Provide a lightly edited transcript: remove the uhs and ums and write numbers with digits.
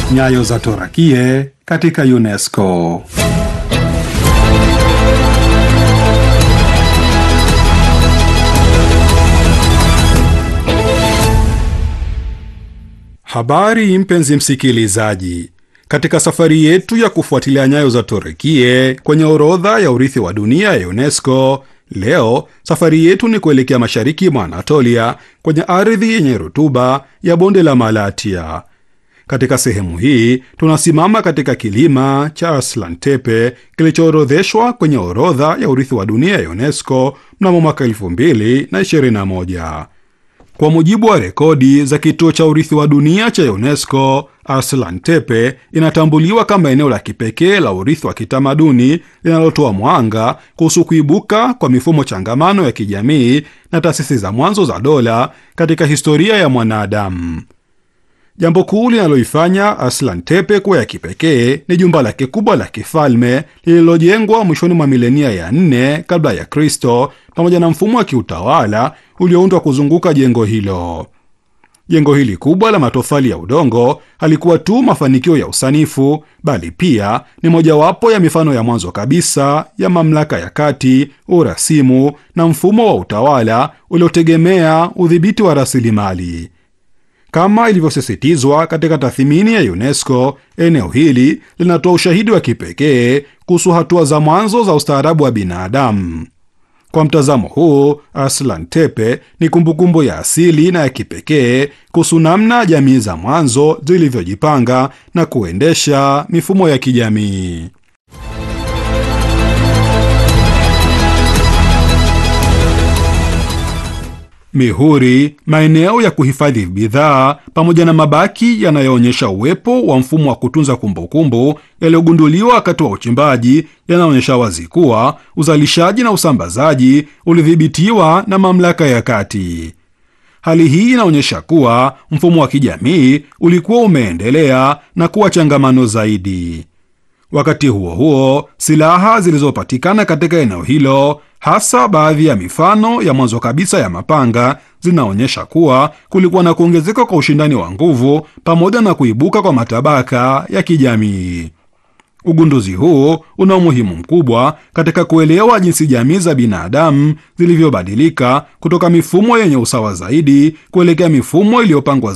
Nyayo za Torakie katika UNESCO. Habari mpenzi msikilizaji, katika safari yetu ya kufuatilia nyayo za Torakie kwenye orodha ya urithi wa dunia ya UNESCO, leo safari yetu ni kuelekea mashariki mwa Anatolia kwenye ardhi yenye rutuba ya bonde la Malatia. Katika sehemu hii tunasimama katika kilima cha Arslan Tepe kilichoorodheshwa kwenye orodha ya urithi wa dunia ya UNESCO mnamo mwaka 2021. Kwa mujibu wa rekodi za kituo cha urithi wa dunia cha UNESCO, Arslan Tepe inatambuliwa kama eneo la kipekee la urithi wa kitamaduni linalotoa mwanga kuhusu kuibuka kwa mifumo changamano ya kijamii na taasisi za mwanzo za dola katika historia ya mwanadamu. Jambo kuu linaloifanya Arslan Tepe kuwa ya kipekee ni jumba lake kubwa la kifalme lililojengwa mwishoni mwa milenia ya 4 kabla ya Kristo, pamoja na mfumo wa kiutawala ulioundwa kuzunguka jengo hilo. Jengo hili kubwa la matofali ya udongo halikuwa tu mafanikio ya usanifu, bali pia ni mojawapo ya mifano ya mwanzo kabisa ya mamlaka ya kati, urasimu na mfumo wa utawala uliotegemea udhibiti wa rasilimali. Kama ilivyosisitizwa katika tathmini ya UNESCO, eneo hili linatoa ushahidi wa kipekee kuhusu hatua za mwanzo za ustaarabu wa binadamu. Kwa mtazamo huu, Arslan Tepe ni kumbukumbu ya asili na ya kipekee kuhusu namna jamii za mwanzo zilivyojipanga na kuendesha mifumo ya kijamii. Mihuri, maeneo ya kuhifadhi bidhaa pamoja na mabaki yanayoonyesha uwepo wa mfumo wa kutunza kumbukumbu yaliyogunduliwa wakati wa uchimbaji yanaonyesha wazi kuwa uzalishaji na usambazaji ulidhibitiwa na mamlaka ya kati. Hali hii inaonyesha kuwa mfumo wa kijamii ulikuwa umeendelea na kuwa changamano zaidi. Wakati huo huo, silaha zilizopatikana katika eneo hilo, hasa baadhi ya mifano ya mwanzo kabisa ya mapanga, zinaonyesha kuwa kulikuwa na kuongezeka kwa ushindani wa nguvu pamoja na kuibuka kwa matabaka ya kijamii. Ugunduzi huu una umuhimu mkubwa katika kuelewa jinsi jamii za binadamu zilivyobadilika kutoka mifumo yenye usawa zaidi kuelekea mifumo iliyopangwa